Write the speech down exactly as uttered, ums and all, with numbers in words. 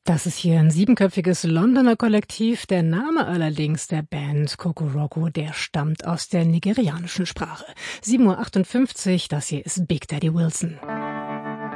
Das ist hier ein siebenköpfiges Londoner Kollektiv. Der Name allerdings der Band Kokoroko, der stammt aus der nigerianischen Sprache. sieben Uhr achtundfünfzig, das hier ist Big Daddy Wilson.